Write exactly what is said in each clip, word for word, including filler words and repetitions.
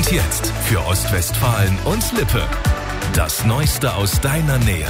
Und jetzt für Ostwestfalen und Lippe. Das Neueste aus deiner Nähe.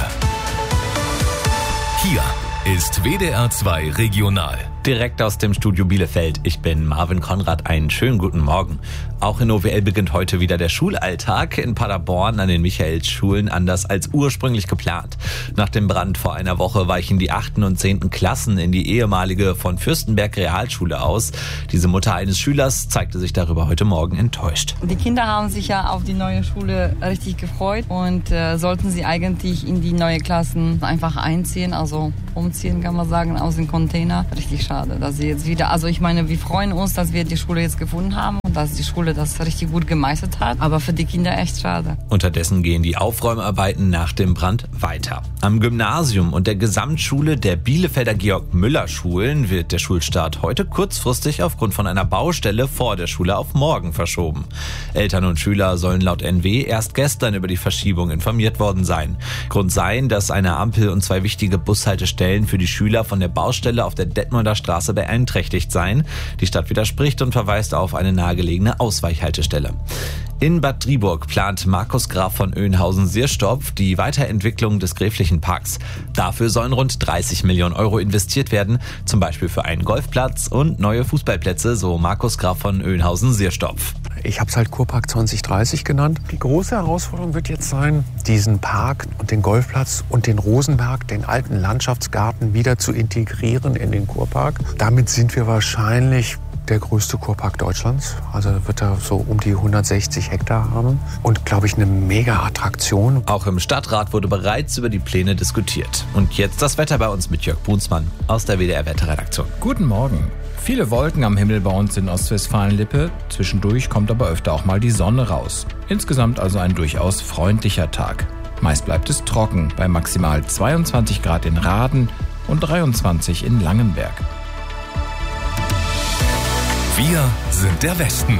Hier ist W D R zwei Regional. Direkt aus dem Studio Bielefeld. Ich bin Marvin Konrad. Einen schönen guten Morgen. Auch in O W L beginnt heute wieder der Schulalltag. In Paderborn an den Michaelsschulen anders als ursprünglich geplant. Nach dem Brand vor einer Woche weichen die achten und zehnten Klassen in die ehemalige von Fürstenberg Realschule aus. Diese Mutter eines Schülers zeigte sich darüber heute Morgen enttäuscht. Die Kinder haben sich ja auf die neue Schule richtig gefreut und äh, sollten sie eigentlich in die neue Klassen einfach einziehen, also umziehen kann man sagen, aus dem Container. Richtig schade. Dass sie jetzt wieder, also ich meine, wir freuen uns, dass wir die Schule jetzt gefunden haben und dass die Schule das richtig gut gemeistert hat, aber für die Kinder echt schade. Unterdessen gehen die Aufräumarbeiten nach dem Brand weiter. Am Gymnasium und der Gesamtschule der Bielefelder Georg-Müller-Schulen wird der Schulstart heute kurzfristig aufgrund von einer Baustelle vor der Schule auf morgen verschoben. Eltern und Schüler sollen laut N W erst gestern über die Verschiebung informiert worden sein. Grund seien, dass eine Ampel und zwei wichtige Bushaltestellen für die Schüler von der Baustelle auf der Detmolder Straße beeinträchtigt seien. Die Stadt widerspricht und verweist auf eine nahegelegene Ausweichhaltestelle. In Bad Driburg plant Markus Graf von Oeynhausen-Sierstopf die Weiterentwicklung des Gräflichen Parks. Dafür sollen rund dreißig Millionen Euro investiert werden, zum Beispiel für einen Golfplatz und neue Fußballplätze, so Markus Graf von Oeynhausen-Sierstopf. Ich habe es halt Kurpark zwanzig dreißig genannt. Die große Herausforderung wird jetzt sein, diesen Park und den Golfplatz und den Rosenberg, den alten Landschaftsgarten, wieder zu integrieren in den Kurpark. Damit sind wir wahrscheinlich der größte Kurpark Deutschlands. Also wird er so um die hundertsechzig Hektar haben und, glaube ich, eine Mega-Attraktion. Auch im Stadtrat wurde bereits über die Pläne diskutiert. Und jetzt das Wetter bei uns mit Jörg Brunsmann aus der W D R-Wetterredaktion. Guten Morgen. Viele Wolken am Himmel bei uns in Ostwestfalen-Lippe. Zwischendurch kommt aber öfter auch mal die Sonne raus. Insgesamt also ein durchaus freundlicher Tag. Meist bleibt es trocken bei maximal zweiundzwanzig Grad in Rahden und dreiundzwanzig in Langenberg. Wir sind der Westen.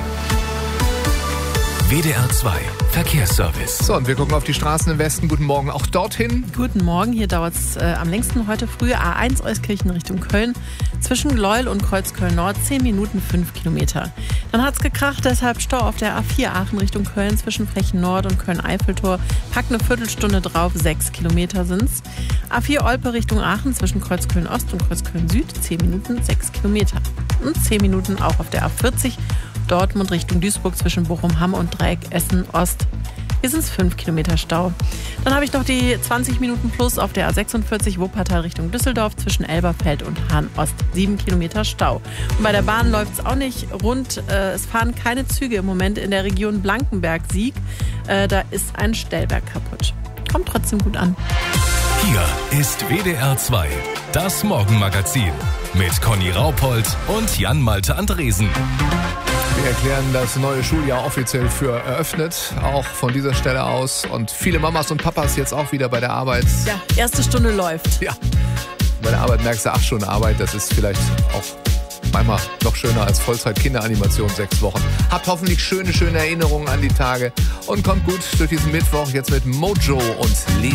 W D R zwei Verkehrsservice. So, und wir gucken auf die Straßen im Westen. Guten Morgen auch dorthin. Guten Morgen, hier dauert es äh, am längsten heute früh. A eins Euskirchen Richtung Köln. Zwischen Gleuel und Kreuzköln-Nord zehn Minuten, fünf Kilometer. Dann hat es gekracht, deshalb Stau auf der A vier Aachen Richtung Köln zwischen Frechen-Nord und Köln-Eiffeltor. Packt eine Viertelstunde drauf, sechs Kilometer sind's. A vier Olpe Richtung Aachen zwischen Kreuzköln-Ost und Kreuzköln-Süd, zehn Minuten, sechs Kilometer. Und zehn Minuten auch auf der A vierzig Dortmund Richtung Duisburg zwischen Bochum-Hamm und Dreieck Essen-Ost. Hier sind es fünf Kilometer Stau. Dann habe ich noch die zwanzig Minuten plus auf der A sechsundvierzig Wuppertal Richtung Düsseldorf zwischen Elberfeld und Hahn-Ost. sieben Kilometer Stau. Und bei der Bahn läuft es auch nicht rund. Äh, es fahren keine Züge im Moment in der Region Blankenberg-Sieg. Äh, da ist ein Stellwerk kaputt. Kommt trotzdem gut an. Hier ist W D R zwei, das Morgenmagazin mit Conny Raupold und Jan-Malte Andresen. Wir erklären das neue Schuljahr offiziell für eröffnet, auch von dieser Stelle aus. Und viele Mamas und Papas jetzt auch wieder bei der Arbeit. Ja, erste Stunde läuft. Ja, bei der Arbeit merkst du acht Stunden Arbeit. Das ist vielleicht auch manchmal noch schöner als Vollzeit-Kinderanimation, sechs Wochen. Habt hoffentlich schöne, schöne Erinnerungen an die Tage und kommt gut durch diesen Mittwoch jetzt mit Mojo und Leben.